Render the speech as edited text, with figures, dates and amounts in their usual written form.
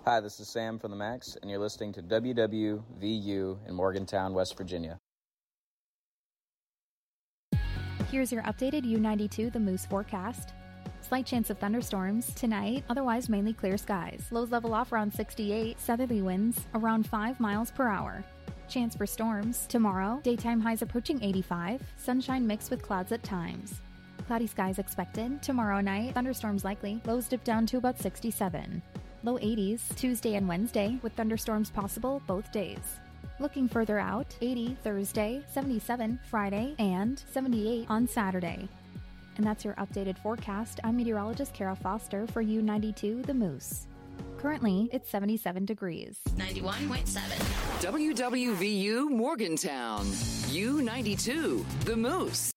Hi, this is Sam from the Max, and you're listening to WWVU in Morgantown, West Virginia. Here's your updated U92 The Moose forecast. Slight chance of thunderstorms tonight, otherwise mainly clear skies. Lows level off around 68, southerly winds around 5 miles per hour. Chance for storms tomorrow, daytime highs approaching 85, sunshine mixed with clouds at times. Cloudy skies expected. Tomorrow night, thunderstorms likely, lows dip down to about 67. Low 80s Tuesday and Wednesday, with thunderstorms possible both days. Looking further out, 80 Thursday, 77 Friday, and 78 on Saturday. And that's your updated forecast. I'm meteorologist Kara Foster for U92 The Moose. Currently, it's 77 degrees. 91.7. WWVU Morgantown. U92 The Moose.